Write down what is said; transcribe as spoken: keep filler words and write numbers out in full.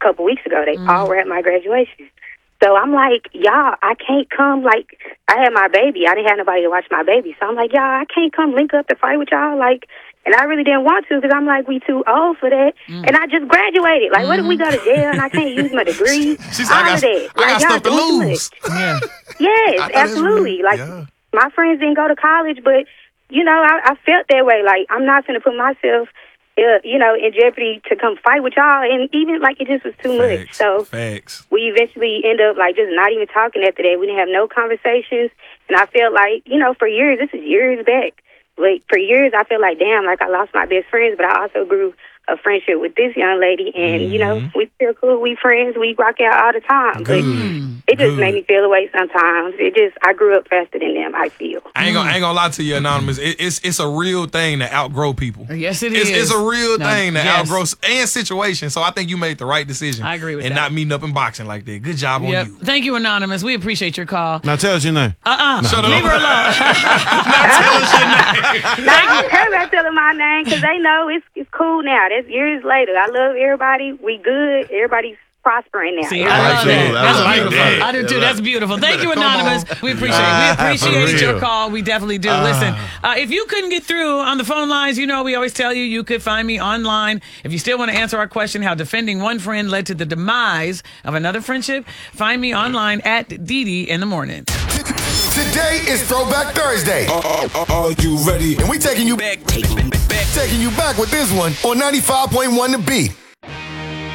couple weeks ago. They Mm. all were at my graduation. So I'm like, y'all, I can't come. Like, I had my baby. I didn't have nobody to watch my baby. So I'm like, y'all, I can't come link up to fight with y'all. Like, and I really didn't want to because I'm like, we too old for that. Mm. And I just graduated. Like, mm-hmm. what if we go to jail and I can't use my degree? She's like, I got, that. I like, got stuff to lose. Yeah. Yes, absolutely. Like, yeah. my friends didn't go to college, but, you know, I, I felt that way. Like, I'm not going to put myself... Uh, you know, in jeopardy to come fight with y'all, and even like it just was too Facts. much. So Facts. we eventually end up like just not even talking after that. We didn't have no conversations, and I felt like, you know, for years, this is years back. Like for years, I felt like, damn, like I lost my best friends, but I also grew a friendship with this young lady, and mm-hmm. you know, we still cool, we friends, we rock out all the time. Good. But it just Good. made me feel away sometimes. It just, I grew up faster than them, I feel. I ain't gonna, I ain't gonna lie to you, Anonymous. It, it's it's a real thing to outgrow people. Yes, it it's, is. It's a real no, thing to yes. outgrow and situations. So I think you made the right decision. I agree with and that. And not meeting up in boxing like that. Good job yep. on you. Thank you, Anonymous. We appreciate your call. Now tell us your name. Uh-uh. No. Shut Leave up. her alone. Now tell us your name. Now, I don't care about telling my name because they know it's, it's cool now. That's years later. I love everybody. We good. Everybody's prospering now. See, I love that. That's I like beautiful. that. I do too. That's beautiful. Thank you, Come Anonymous. on. We appreciate Ah, it. We appreciate for your real. call. We definitely do. Ah. Listen, uh, if you couldn't get through on the phone lines, you know we always tell you you could find me online. If you still want to answer our question, how defending one friend led to the demise of another friendship, find me online at Dee Dee in the morning. Today is Throwback Thursday. Are, are, are you ready? And we taking you back, taking you back, taking you back with this one on ninety-five point one The Beat.